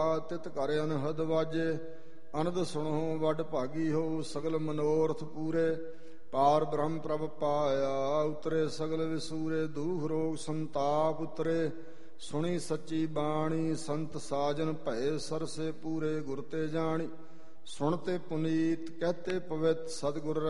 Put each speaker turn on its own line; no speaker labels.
ਤਿਤ ਘਰ ਅਨਹਦ ਵਾਜੇ। ਅਨੰਦ ਸੁਣੋ ਵੱਡ ਭਾਗੀ ਹੋ, ਸਗਲ ਮਨੋਰਥ ਪੂਰੇ। ਪਾਰ ਬ੍ਰਹਮ ਪ੍ਰਭ ਪਾਇਆ, ਉਤਰੇ ਸਗਲ ਵਿਸੂਰੇ। ਦੂਖ ਰੋਗ ਸੰਤਾਪ ਉਤਰੇ, ਸੁਣੀ ਸੱਚੀ ਬਾਣੀ। ਸੰਤ ਸਾਜਨ ਭਏ ਸਰਸੇ ਪੂਰੇ, ਗੁਰ ਤੇ ਜਾਣੀ। ਸੁਣਤੇ ਪੁਨੀਤ ਕਹਤੇ ਪਵਿੱਤ, ਸਤਿਗੁਰ